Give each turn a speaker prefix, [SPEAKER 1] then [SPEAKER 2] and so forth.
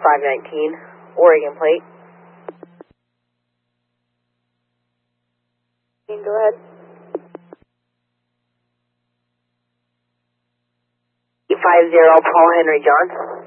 [SPEAKER 1] 519, Oregon plate. Go ahead. 50 Paul Henry John.